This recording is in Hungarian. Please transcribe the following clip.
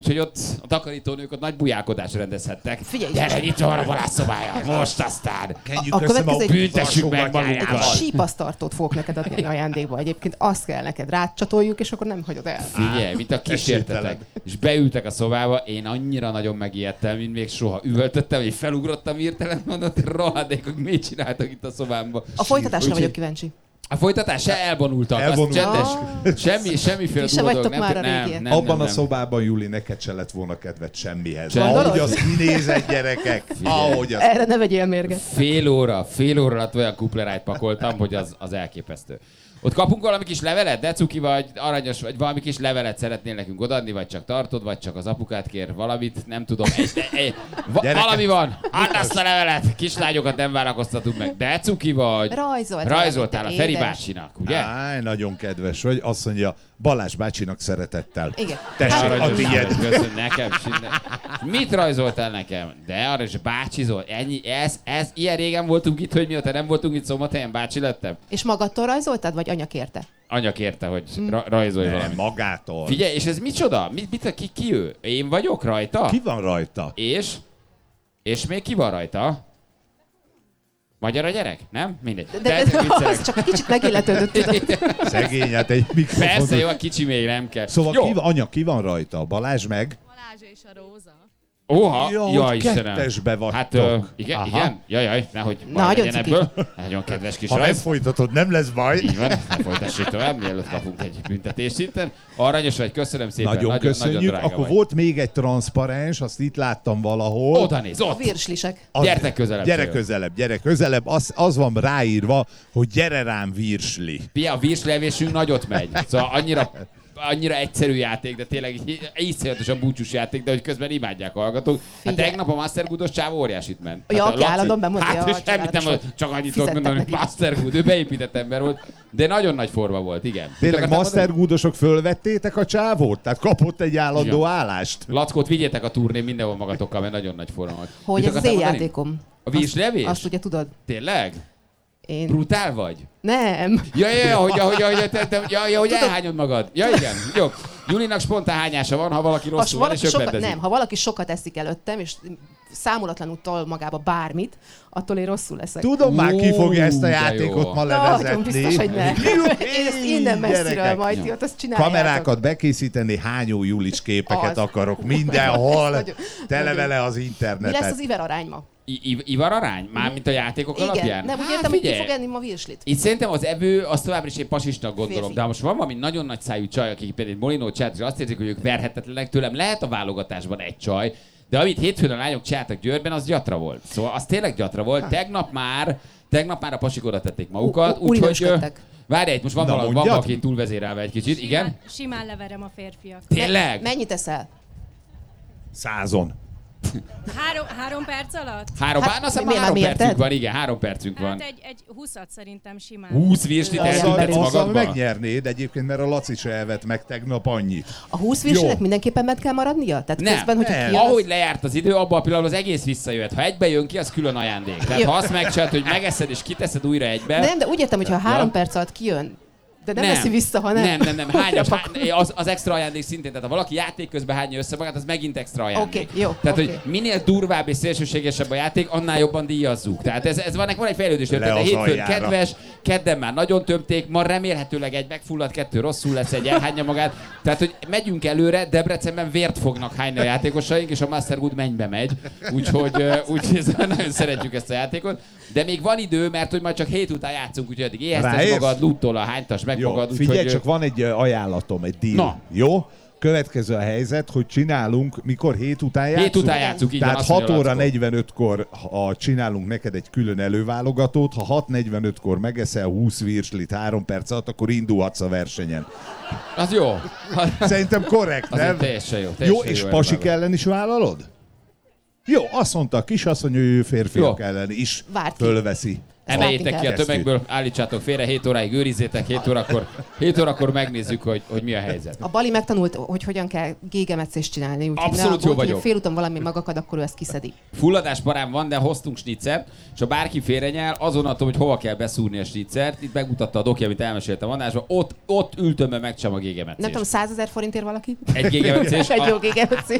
úgyhogy ott a takarítónők ott nagy bujálkodást rendezhettek. Figyelj, gyere, itt van a varázsszobája, most aztán. Kenjük össze magunkat, büntessük meg egy magunkat. sípasztartót fogok neked adni ajándékba. Egyébként azt kell neked rácsatoljuk, és akkor nem hagyod el. Figyelj, mint a kísértetek. És beültek a szobába, én annyira nagyon megijedtem, mint még soha. Üvöltöttem, és felugrottam hirtelen, mondott, rohadékok, mit csináltak itt a szobámba. A folytatásra vagyok kíváncsi. A folytatás se elvonultak, az csendes. Semmiféle Ti se durva vagytok dolog. már a régiek. Abban a szobában, Juli, neked se lett volna kedved semmihez. Gondolod? Ahogy az kinézett, gyerekek. Ahogy az... Erre ne vegyél mérget. Fél óra alatt olyan kuplerájt pakoltam, hogy az elképesztő. Ott kapunk valami kis levelet, de cuki vagy, aranyos vagy, valami kis levelet szeretnél nekünk odaadni, vagy csak tartod, vagy csak az apukát kér valamit, nem tudom. Valami van, add azt a levelet, kislányokat nem várakoztatunk meg, de cuki vagy. Rajzoltál a Feri bácsinak, ugye? Áj, nagyon kedves vagy. Azt mondja, Balázs bácsinak szeretettel. Igen. Tessék, a tiéd. Köszönöm nekem. Mit rajzoltál nekem? De arra is bácsizol. Ennyi, ez ilyen régen voltunk itt, hogy mióta nem voltunk itt Szombathelyen, bácsi lettem. És magadtól rajzoltad, vagy anya kérte? Anya kérte, hogy rajzolj Nem, valamit. magától. Figyelj, és ez micsoda? Ki ő? Én vagyok rajta? Ki van rajta? És még ki van rajta? Magyar a gyerek? Nem? Mindegy. De az csak kicsit megilletődött, tudod. Szegény, hát egy mikrofon. Persze, jó, a kicsi még nem kell. Szóval jó. anya, ki van rajta? Balázs meg? Balázs és a Róza. Óha, Ja, Istenem. kettesbe vagytok. Hát igen, Aha. igen. Jaj, nehogy baj Nagyon legyen cuki. ebből. Nagyon kedves kis Ha nem rajz. folytatod, nem lesz baj. Így van, ne folytassuk tovább, mielőtt kapunk egy büntetés szinten. Aranyos vagy, köszönöm szépen. Nagyon köszönjük. Nagyon drága Akkor vagy. volt még egy transzparens, azt itt láttam valahol. Oda néz, A ott. virslisek. Gyertek közelebb. Gyere közelebb. Az van ráírva, hogy gyere rám virsli. Pia, a virslevésünk nagyot megy. Szóval annyira egyszerű játék, de tényleg iszonyatosan búcsús játék, de hogy közben imádják a hallgatók. Hát Figyelj. tegnap a Mastergood-os csávó óriásit ment. Ja, a aki Laci- állandóan bemondja, Hát, ja, és semmit nem csodálatos volt, csak annyit tudok Fizettek mondani, hogy neki. Mastergood, ő beépített ember volt, de nagyon nagy forma volt, igen. Mit Tényleg akartál mondani? Mastergoodosok fölvettétek a csávót? Tehát kapott egy állandó Igen. állást? Lackót vigyétek a turnén mindenhol magatokkal, mert nagyon nagy forma volt. Hogy Mit ez az akartál én mondani? játékom. A virslevés? Azt ugye tudod. Tényleg? Én... Brutál vagy? Nem. Hogy elhányod magad. Ja, igen. Jó. Julinak spontán hányása van, ha valaki rosszul van, és öklendezik. Nem, ha valaki sokat eszik előttem, és számolatlanul tol magába bármit, attól én rosszul leszek. Tudom már, ki fogja ezt a de játékot jó. ma Nagyon levezetni. biztos, hogy nem. Én ezt innen messziről Gyerekek. majd ti ott azt csináljátok. Kamerákat bekészíteni, hányó Julics képeket Az. akarok mindenhol. Nagyon- Tele nagyon. vele az Mi lesz internetet. az Iver arány ma? Ivar arány? Mármint a játékok Igen, alapján? nem úgy Hát értem, hogy ki figyelj, fog enni ma virslit. itt szerintem az evő, azt továbbra is én pasisnak gondolom, Férfi. de ha most van valami nagyon nagy szájú csaj, akik például Molinó csináltak, és azt érzik, hogy ők verhetetlenek tőlem, lehet a válogatásban egy csaj, de amit hétfőn a lányok csináltak Győrben, az gyatra volt. Szóval az tényleg gyatra volt. Tegnap már a pasik oda tették magukat, úgyhogy... Úrinősködtek. Várj, itt most van Na, valaki, mondjad. aki túlvezérelve egy kicsit, igen? Simán leverem a férfiak. Tényleg? Mennyit eszel? 100-on. 3 perc alatt? Három, Hát, azt hiszem miért 3 nem percünk érted? van, igen, 3 percünk van. Hát egy 20-at szerintem simán. 20 virslit Azzal- eltüntetsz Azzal magadba? megnyernéd egyébként, mert a Laci se elvett meg tegnap annyit. A 20 virslinek Jó. mindenképpen meg kell maradnia? Tehát Nem, közben, hogyha nem. kijön, Ahogy lejárt az idő, abban a pillanatban az egész visszajöhet. Ha egybe jön ki, az külön ajándék. Tehát Jó. ha azt megcsinálod, hogy megeszed és kiteszed újra egybe... Nem, de úgy értem, hogy ha 3 Ja. perc alatt kijön, de nem veszi vissza, hanem... Nem. Az extra ajándék szintén. Tehát ha valaki játék közben hányja össze magát, az megint extra ajándék. Oké, jó, Tehát, oké. hogy minél durvább és szélsőségesebb a játék, annál jobban díjazzuk. Tehát ez van egy fejlődés. Le Tehát az hétfőn aljára. kedves, kedden már nagyon tömték, ma remélhetőleg egy megfulladt, 2 rosszul lesz, egy elhányja magát. Tehát, hogy megyünk előre, Debrecenben vért fognak hányni a játékosaink, és a Mastergood mennybe megy. Úgyhogy nagyon szeretjük ezt a játékot. De még van idő, mert hogy majd csak 7 után játszunk, úgyhogy addig éheztes Ráérsz? magad, lúttól a hánytas meg Jó, magad. figyelj, úgyhogy, csak van egy ajánlatom, egy deal. Na. Jó? Következő a helyzet, hogy csinálunk, mikor 7 után játszunk? 7 után játszunk, így van, Tehát azt mondja 6 óra Lackó. 45-kor csinálunk neked egy külön előválogatót, ha 6:45-kor megeszel 20 virslit 3 perc alatt, akkor indulhatsz a versenyen. Az jó. Szerintem korrekt, Azért nem? teljesen jó. Jó, teljesen és jó pasik elővágó. ellen is vállalod? Jó, azt mondta a kisasszony, hogy ő férfiak Jó. ellen is Várt ki. fölveszi. Emeljétek ki a Kezdjük. tömegből, állítsátok félre, 7 óráig őrizzétek, 7 órakor megnézzük, hogy mi a helyzet. A Bali megtanult, hogy hogyan kell gégemetszést csinálni. Úgyhogy Abszolút jó vagyok. Félúton valami magakad, akkor ő ezt kiszedi. Fulladás parám van, de hoztunk snitzert, és ha bárki félrenyel, azon attól, hogy hova kell beszúrni a snitzert, itt megmutatta a doki, amit elmeséltem a adásban, ott ültömbe megcsam a gégemetszést. Nem tudom, 100 000 forintért valaki? Egy gégemetszés. Egy jó gégemetszés.